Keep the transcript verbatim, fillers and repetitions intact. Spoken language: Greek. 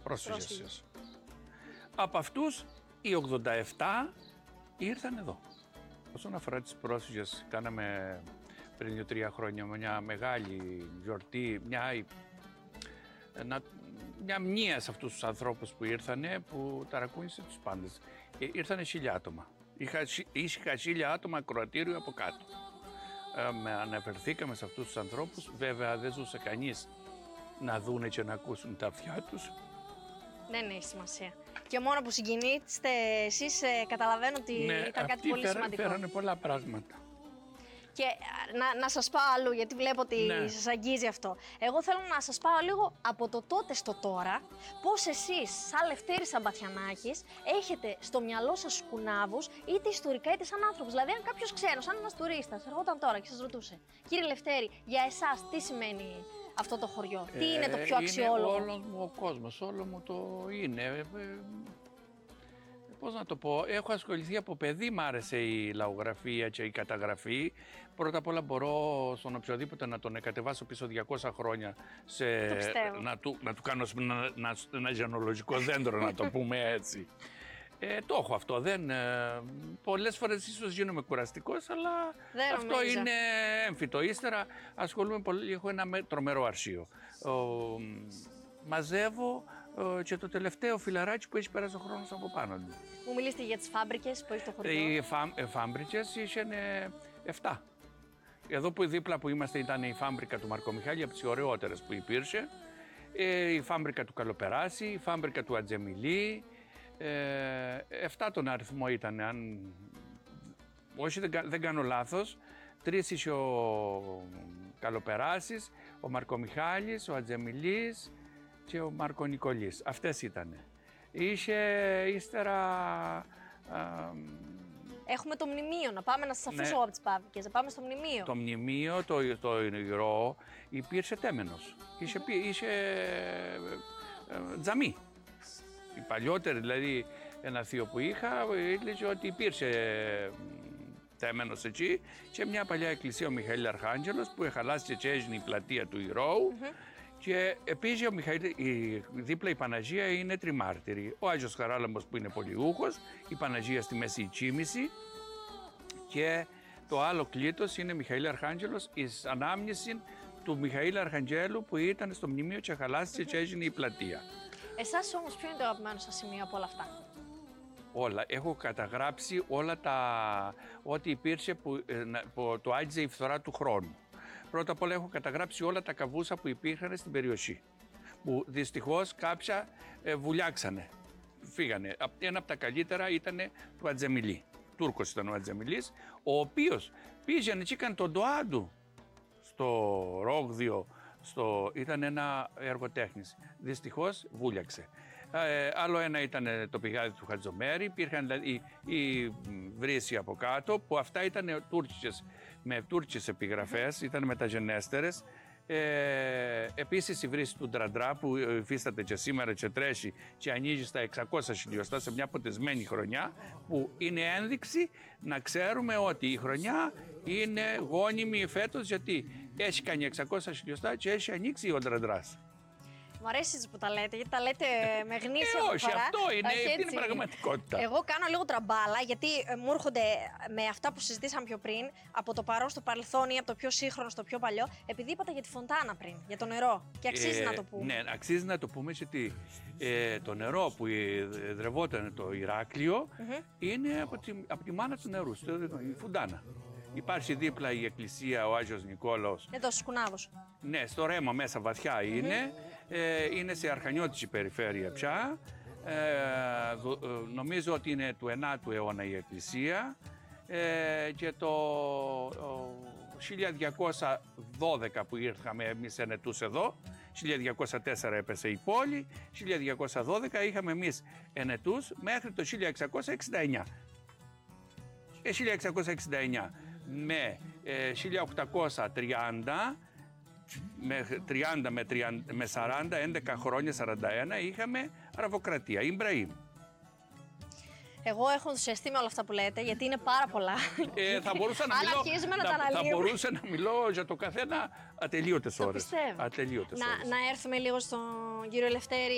πρόσφυγες. Από αυτούς οι ογδόντα επτά ήρθαν εδώ. Όσον αφορά τις πρόσφυγες, κάναμε πριν δύο-τρία χρόνια μια μεγάλη γιορτή, μια, ένα, μια μνήα σε αυτούς τους ανθρώπους που ήρθανε, που ταρακούνησε τους πάντες. Ε, ήρθανε χίλια άτομα. Είχα, είχα χίλια άτομα ακροατήριο από κάτω. Ε, με αναφερθήκαμε σε αυτούς τους ανθρώπους. Βέβαια δεν ζούσε κανείς να δούνε και να ακούσουν τα αυτιά τους. Δεν έχει σημασία. Και μόνο που συγκινείστε εσείς, ε, καταλαβαίνω ότι ναι, ήταν κάτι πολύ φέρα, σημαντικό. Φέρανε πολλά πράγματα. Και να, να σας πάω αλλού, γιατί βλέπω ότι ναι. σας αγγίζει αυτό. Εγώ θέλω να σας πάω λίγο από το τότε στο τώρα, πώς εσείς, σαν Λευτέρης Σαμπαθιανάκης, έχετε στο μυαλό σας σκουνάβους, είτε ιστορικά είτε σαν άνθρωπος. Δηλαδή, αν κάποιος ξένος, σαν ένας τουρίστας, ερχόταν τώρα και σας ρωτούσε, κύριε Λευτέρη, για εσάς τι σημαίνει αυτό το χωριό, τι είναι το πιο αξιόλογο? Είναι όλος μου ο κόσμος, όλο μου το είναι. Πώς να το πω, έχω ασχοληθεί από παιδί, μ' άρεσε η λαογραφία και η καταγραφή. Πρώτα απ' όλα μπορώ στον οποιοδήποτε να τον κατεβάσω πίσω διακόσια χρόνια, σε, να, του, να του κάνω ένα, ένα, ένα γενολογικό δέντρο, να το πούμε έτσι. Ε, το έχω αυτό, δεν, ε, πολλές φορές ίσως γίνομαι κουραστικός, αλλά δεν αυτό νομίζω. είναι έμφυτο. Ύστερα ασχολούμαι πολύ, έχω ένα τρομερό αρχείο. Ο, μαζεύω ε, και το τελευταίο φιλαράκι που έχει πέρασει ο χρόνος από πάνω του. Μου μιλήσετε για τις φάμπρικες που έχει το χωριό. Οι φα, ε, φάμπρικες είχαν εφτά. Εδώ που δίπλα που είμαστε ήταν η φάμπρικα του Μαρκομιχάλη, από τις ωραιότερες που υπήρχε. Ε, η φάμπρικα του Καλοπεράση, η φάμπρικα του Ατζεμιλή. Ε, εφτά τον αριθμό ήταν, αν όχι δεν, δεν κάνω λάθος. Τρεις είχε ο Καλοπεράσης, ο Μαρκομιχάλης, ο Ατζεμιλής και ο Μαρκονικολής. Αυτές ήτανε. Είχε ύστερα... Α, έχουμε το μνημείο, να πάμε να σας αφήσω ναι. από τις παύκες, να πάμε στο μνημείο. Το μνημείο, το, το υγρό, υπήρξε τέμενος. Είχε, είχε ε, τζαμί. Οι παλιότεροι, δηλαδή ένα θείο που είχα, έλεγε ότι υπήρξε τέμενος εκεί και μια παλιά εκκλησία ο Μιχαήλ Αρχάγγελος που εχαλάσει και έγινε η πλατεία του Ηρώου. Mm-hmm. Και επίσης ο Μιχαήλ, η, δίπλα η Παναγία είναι τριμάρτυρη. Ο Άγιος Χαράλαμπος που είναι πολυούχος, η Παναγία στη μέση η Τσίμηση και το άλλο κλήτος είναι Μιχαήλ Αρχάγγελος, εις ανάμνηση του Μιχαήλ Αρχαγγέλου που ήταν στο μνημείο και χαλάστηκε και έγινε η πλατεία. Εσάς όμως ποιο είναι το αγαπημένο σας σημείο από όλα αυτά? Όλα. Έχω καταγράψει όλα τα... ό,τι υπήρξε που, που το άγγιζε η φθορά του χρόνου. Πρώτα απ' όλα έχω καταγράψει όλα τα καβούσα που υπήρχαν στην περιοχή. Που δυστυχώς κάποια ε, βουλιάξανε. Φύγανε. Ένα από τα καλύτερα ήταν του Ατζεμιλή. Τούρκος ήταν ο Ατζεμιλής, ο οποίος πήγαινε και έκανε τον ντοά του στο Ρόγδιο. Στο... Ήταν ένα έργο τέχνης. Δυστυχώς βούλιαξε. Ε, άλλο ένα ήταν το πηγάδι του Χατζομέρη. Υπήρχαν δηλαδή οι βρύσοι από κάτω, που αυτά ήταν τουρκικές, με τουρκικές επιγραφές, ήταν μεταγενέστερες. Ε, επίσης η βρύση του Ντραντρά που υφίσταται και σήμερα και τρέχει και ανοίγει στα εξακόσια χιλιοστά σε μια ποτισμένη χρονιά, που είναι ένδειξη να ξέρουμε ότι η χρονιά είναι γόνιμη φέτος, γιατί έχει κάνει εξακόσια χιλιοστά και έχει ανοίξει ο Ντραντράς. Μου αρέσει που τα λέτε, γιατί τα λέτε με γνήσια ε, όχι, φορά. αυτό είναι, όχι, είναι πραγματικότητα. Εγώ κάνω λίγο τραμπάλα, γιατί μου έρχονται με αυτά που συζητήσαμε πιο πριν, από το παρόν στο παρελθόν ή από το πιο σύγχρονο στο πιο παλιό, επειδή είπατε για τη φωντάνα πριν, για το νερό. Και αξίζει ε, να το πούμε. Ναι, αξίζει να το πούμε, γιατί ε, το νερό που δρευόταν το Ηράκλειο mm-hmm. είναι από τη, από τη μάνα του νερού, η φουντάνα. Υπάρχει δίπλα η εκκλησία, ο Άγιος Νικόλαος. Εδώ στους Κουνάβους. Ναι, στο Ρέμα μέσα βαθιά είναι. Mm-hmm. Ε, είναι σε αρχανιώτικη περιφέρεια πια. Ε, δο, ε, νομίζω ότι είναι του ενάτου αιώνα η εκκλησία. Ε, και το ο, χίλια διακόσια δώδεκα που ήρθαμε εμείς ενετούς εδώ, χίλια διακόσια τέσσερα έπεσε η πόλη, χίλια διακόσια δώδεκα είχαμε εμείς ενετούς μέχρι το χίλια εξακόσια εξήντα εννιά. Ε, χίλια εξακόσια εξήντα εννιά με ε, χίλια οκτακόσια τριάντα με τριάντα με, τριάντα με σαράντα, έντεκα χρόνια, σαράντα ένα είχαμε αραβοκρατία, Ιμπραήμ. Εγώ έχω ενθουσιαστεί με όλα αυτά που λέτε, γιατί είναι πάρα πολλά. Ε, θα μπορούσα να, μιλώ, να, να, θα μπορούσα να μιλώ για το καθένα ατελείωτες ώρες. Πιστεύω. Ατελείωτες να, ώρες. Να έρθουμε λίγο στον κύριο Λευτέρη.